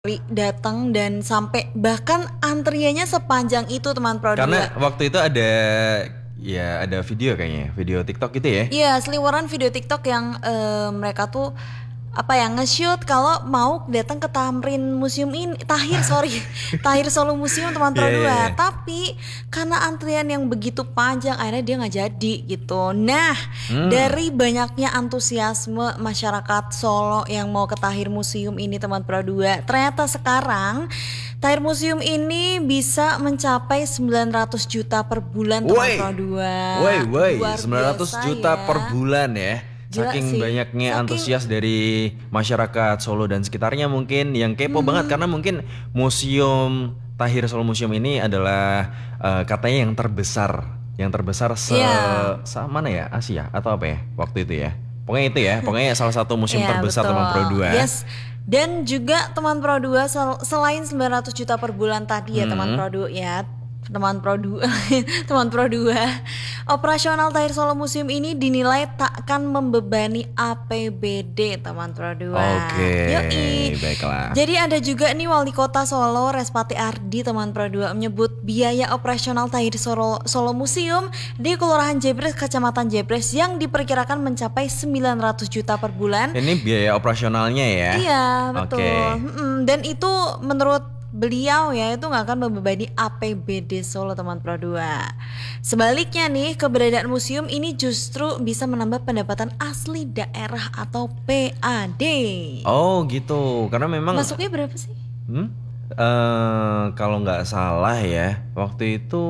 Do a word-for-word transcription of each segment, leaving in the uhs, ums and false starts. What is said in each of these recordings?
datang dan sampai bahkan antriannya sepanjang itu teman Pro dua. Karena waktu itu ada ya ada video kayaknya, video TikTok gitu ya. Iya, seliweran video TikTok yang uh, mereka tuh apa ya nge-shoot kalau mau datang ke Tamrin Museum ini, Tahir sorry, Tahir Solo Museum teman Pro yeah, dua. yeah, yeah. Tapi karena antrian yang begitu panjang akhirnya dia nggak jadi gitu. Nah, hmm. dari banyaknya antusiasme masyarakat Solo yang mau ke Tahir Museum ini teman Pro dua, ternyata sekarang Tahir Museum ini bisa mencapai sembilan ratus juta per bulan teman Pro dua. Woi, woi, sembilan ratus juta ya. Per bulan ya. Gila Saking sih. banyaknya Saking... antusias dari masyarakat Solo dan sekitarnya mungkin yang kepo hmm. banget karena mungkin Museum Tahir Solo Museum ini adalah uh, katanya yang terbesar, yang terbesar se, yeah. se mana ya Asia atau apa ya waktu itu ya. Pokoknya itu ya, pokoknya salah satu museum yeah, terbesar betul. Teman Pro dua. Yes. Dan juga teman Pro dua sel- selain sembilan ratus juta per bulan tadi ya hmm. teman Pro dua ya. Teman Pro dua, teman Pro dua, operasional Tahir Solo Museum ini dinilai tak akan membebani A P B D teman Pro dua. Oke, okay, baiklah. Jadi ada juga nih Wali Kota Solo Respati Ardi teman Pro dua menyebut biaya operasional Tahir Solo, Solo Museum di Kelurahan Jebres, Kecamatan Jebres yang diperkirakan mencapai sembilan ratus juta per bulan. Ini biaya operasionalnya ya? Iya betul. Okay. Dan itu menurut beliau ya itu nggak akan membebani A P B D Solo teman Pro dua. Sebaliknya nih keberadaan museum ini justru bisa menambah pendapatan asli daerah atau P A D. Oh gitu, karena memang masuknya berapa sih? Hmm? Uh, kalau nggak salah ya waktu itu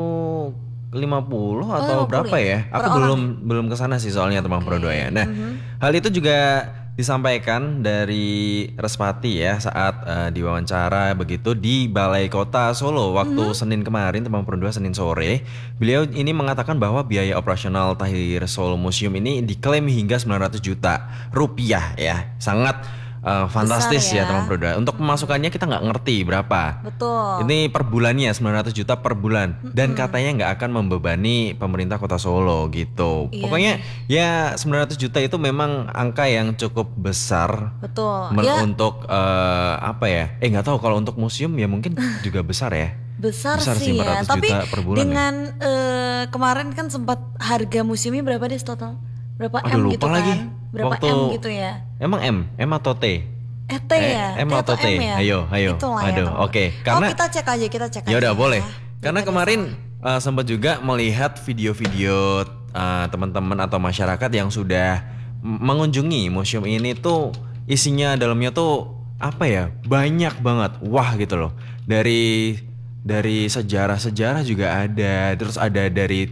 lima puluh atau oh, berapa ya? ya? Aku belum orang. belum kesana sih soalnya teman okay. Pro dua ya. Nah mm-hmm. hal itu juga disampaikan dari Respati ya saat uh, diwawancara begitu di Balai Kota Solo waktu mm-hmm. Senin kemarin teman Pro dua Senin sore. Beliau ini mengatakan bahwa biaya operasional Tahir Solo Museum ini diklaim hingga sembilan ratus juta rupiah ya. Sangat uh, fantastis ya. ya teman Pro dua. Untuk pemasukannya kita nggak ngerti berapa. Betul. Ini per bulannya sembilan ratus juta per bulan mm-hmm. dan katanya nggak akan membebani pemerintah Kota Solo gitu. Iya. Pokoknya ya sembilan ratus juta itu memang angka yang cukup besar. Betul. Men- ya. Untuk uh, apa ya? Eh nggak tahu kalau untuk museum ya mungkin juga besar ya. Besar, besar sih ya. Tapi dengan ya. uh, kemarin kan sempat harga museumnya berapa deh total? Berapa Aduh, M lupa gitu lagi. kan? Berapa Waktu, M gitu ya? Emang M? M atau T? Eh T ya? Eh, M atau T? M ya? Ayo, ayo. Itulah Aduh, ya, oke. Okay. Karena oh, kita cek aja, kita cek ya aja. Udah, boleh. Ya. Karena kemarin uh, sempat juga melihat video-video uh, teman-teman atau masyarakat yang sudah mengunjungi museum ini tuh isinya dalamnya tuh apa ya? Banyak banget. Wah, gitu loh. Dari dari sejarah-sejarah juga ada. Terus ada dari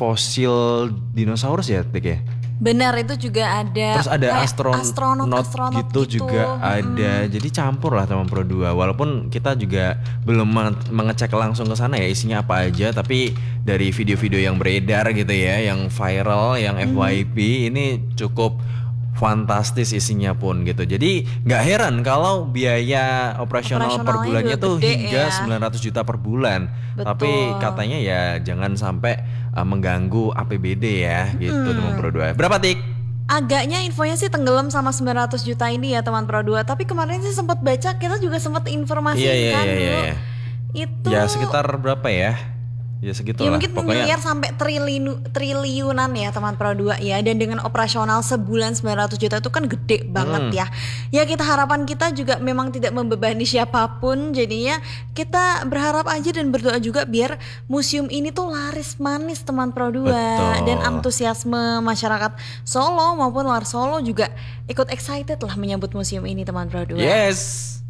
fosil dinosaurus ya, Tik ya? Benar, itu juga ada. Terus ada astronot, astronot, astronot gitu, gitu juga ada. Hmm. Jadi campur lah teman Pro dua. Walaupun kita juga belum mengecek langsung ke sana ya isinya apa aja, tapi dari video-video yang beredar gitu ya, yang viral, yang F Y P hmm. ini cukup fantastis isinya pun gitu. Jadi nggak heran kalau biaya operasional per bulannya tuh hingga ya. sembilan ratus juta per bulan. Betul. Tapi katanya ya jangan sampai uh, mengganggu A P B D ya gitu hmm. teman Pro dua. Berapa Tik? Agaknya infonya sih tenggelam sama sembilan ratus juta ini ya teman Pro dua. Tapi kemarin sih sempat baca, kita juga sempat informasikan iya, iya, iya, dulu. Iya. Itu ya sekitar berapa ya? Ya segitu ya lah. Mungkin pokoknya miliar sampai triliun, triliunan ya teman Pro dua ya. Dan dengan operasional sebulan sembilan ratus juta itu kan gede banget hmm. ya. Ya kita harapan kita juga memang tidak membebani siapapun. Jadinya kita berharap aja dan berdoa juga biar museum ini tuh laris manis teman Pro dua. Betul. Dan antusiasme masyarakat Solo maupun luar Solo juga ikut excited lah menyambut museum ini teman Pro dua. Yes.